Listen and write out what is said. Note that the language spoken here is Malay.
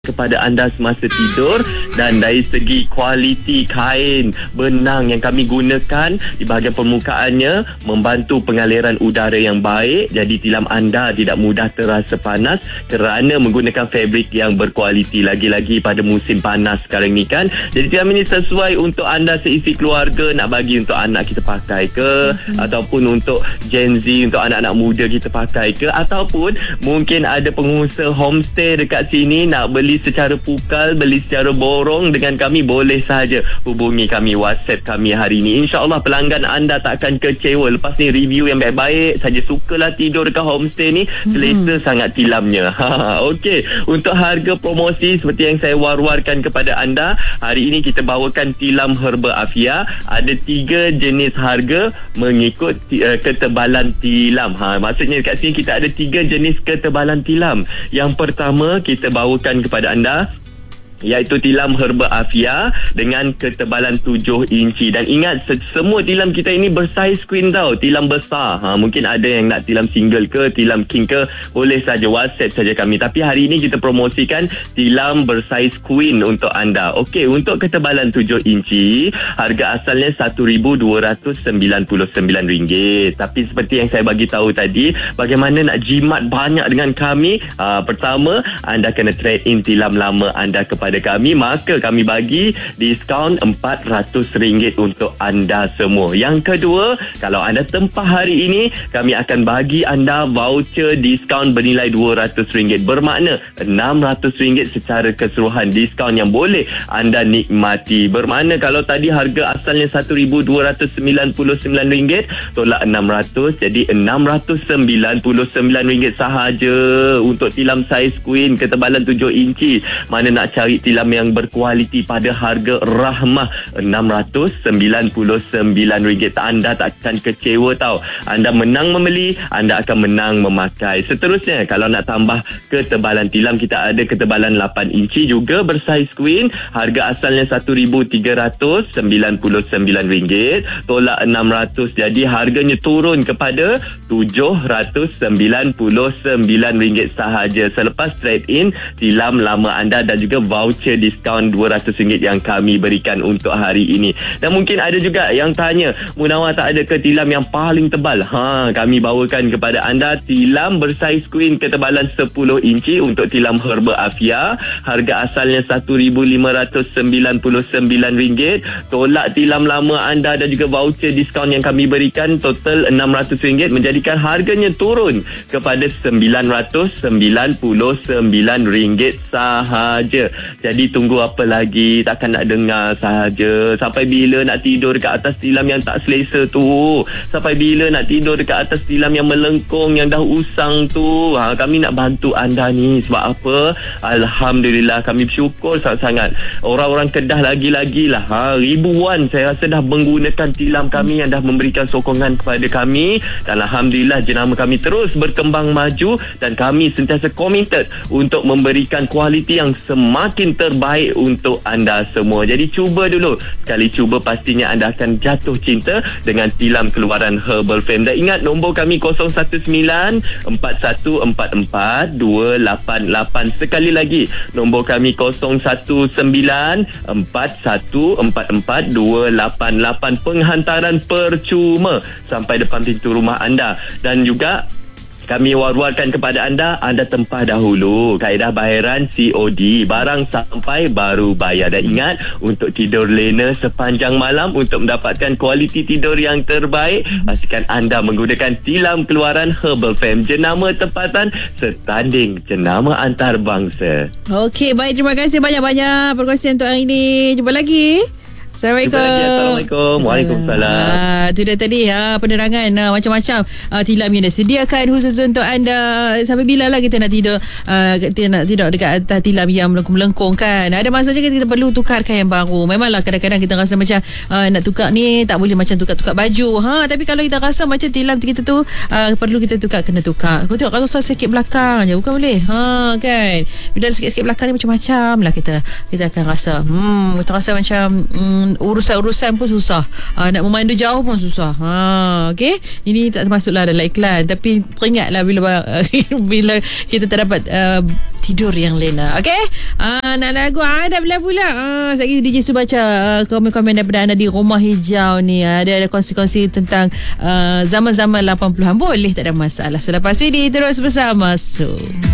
kepada anda semasa tidur. Dan dari segi kualiti kain benang yang kami gunakan di bahagian permukaannya membantu pengaliran udara yang baik, jadi tilam anda tidak mudah terasa panas kerana menggunakan fabrik yang berkualiti, lagi-lagi pada musim panas sekarang ni kan. Jadi tilam ini sesuai untuk anda seisi keluarga, nak bagi untuk anak kita pakai ke, ataupun untuk Gen Z, untuk anak-anak muda kita pakai ke, ataupun mungkin ada pengusaha homestay dekat sini nak beli secara pukal, beli secara borong dengan kami, boleh saja hubungi kami, WhatsApp kami hari ini. InsyaAllah pelanggan anda tak akan kecewa. Lepas ni review yang baik-baik saja, sukalah tidur dekat homestay ni, selesa sangat tilamnya. Okey, untuk harga promosi seperti yang saya war-warkan kepada anda, hari ini kita bawakan tilam Herba Afia. Ada 3 jenis harga mengikut ketebalan tilam. Maksudnya kat sini kita ada 3 jenis ketebalan tilam. Yang pertama kita bawakan kepada anda iaitu tilam Herba Afia dengan ketebalan 7 inci. Dan ingat, semua tilam kita ini bersaiz queen tau, tilam besar. Mungkin ada yang nak tilam single ke, tilam king ke, boleh saja WhatsApp saja kami. Tapi hari ini kita promosikan tilam bersaiz queen untuk anda. Okey, untuk ketebalan 7 inci, harga asalnya RM1,299. Tapi seperti yang saya bagi tahu tadi, bagaimana nak jimat banyak dengan kami? Pertama, anda kena trade in tilam lama anda kepada kami, maka kami bagi diskaun RM400 untuk anda semua. Yang kedua, kalau anda tempah hari ini, kami akan bagi anda voucher diskaun bernilai RM200, bermakna RM600 secara keseluruhan diskaun yang boleh anda nikmati. Bermakna kalau tadi harga asalnya RM1,299, tolak RM600, jadi RM699 sahaja untuk tilam saiz queen ketebalan 7 inci. Mana nak cari tilam yang berkualiti pada harga rahmah RM699. Anda tak akan kecewa tau. Anda menang membeli, anda akan menang memakai. Seterusnya, kalau nak tambah ketebalan tilam, kita ada ketebalan 8 inci juga bersaiz queen. Harga asalnya RM1,399, tolak RM600, jadi harganya turun kepada RM799 sahaja selepas trade in tilam lama anda dan juga voucher diskaun RM200 yang kami berikan untuk hari ini. Dan mungkin ada juga yang tanya, Munawar tak ada ke tilam yang paling tebal? Kami bawakan kepada anda tilam bersaiz queen ketebalan 10 inci untuk tilam Herba Afia. Harga asalnya RM1,599, tolak tilam lama anda dan juga voucher diskaun yang kami berikan, total RM600, menjadikan harganya turun kepada RM999 sahaja. Jadi tunggu apa lagi? Takkan nak dengar sahaja? Sampai bila nak tidur dekat atas tilam yang tak selesa tu? Sampai bila nak tidur dekat atas tilam yang melengkung, yang dah usang tu? Kami nak bantu anda ni. Sebab apa? Alhamdulillah, kami bersyukur sangat-sangat. Orang-orang Kedah lagi-lagilah ribuan saya rasa dah menggunakan tilam kami yang dah memberikan sokongan kepada kami. Dan Alhamdulillah, jenama kami terus berkembang maju dan kami sentiasa committed untuk memberikan kualiti yang semakin terbaik untuk anda semua. Jadi cuba dulu. Sekali cuba, pastinya anda akan jatuh cinta dengan tilam keluaran Herbal Frame. Dan ingat, nombor kami 019-4144-288. Sekali lagi, nombor kami 019-4144-288. Penghantaran percuma sampai depan pintu rumah anda. Dan juga kami war-warkan kepada anda tempah dahulu kaedah bayaran COD, barang sampai baru bayar. Dan ingat, untuk tidur lena sepanjang malam, untuk mendapatkan kualiti tidur yang terbaik, pastikan anda menggunakan tilam keluaran Herbal Frame. Jenama tempatan setanding jenama antarabangsa. Okey, baik, terima kasih banyak-banyak perkongsian untuk hari ini. Jumpa lagi. Assalamualaikum. Assalamualaikum. Waalaikumsalam. Itu dah tadi penerangan macam-macam tilam yang disediakan khusus untuk anda. Sampai bila lah kita nak tidur dekat atas tilam yang melengkung-melengkung kan. Ada masa je kita perlu tukarkan yang baru. Memanglah kadang-kadang kita rasa macam nak tukar ni tak boleh macam tukar-tukar baju. Tapi kalau kita rasa macam tilam kita tu perlu kita tukar, kena tukar. Kau tengok kalau sikit belakang je, bukan boleh. Kan. Bila sikit-sikit belakang ni macam-macam lah kita akan rasa kita rasa macam urusan-urusan pun susah. Nak memandu jauh pun susah. Okey. Ini tak termasuklah dalam iklan, tapi teringatlah bila kita tak dapat tidur yang lena. Okey. Nak lagu ada pula. Sekejap DJ Su baca komen-komen daripada anda di Rumah Hijau ni. Ada kongsi-kongsi tentang zaman-zaman 80-an. Boleh, tak ada masalah. Selepas ini terus bersama Su.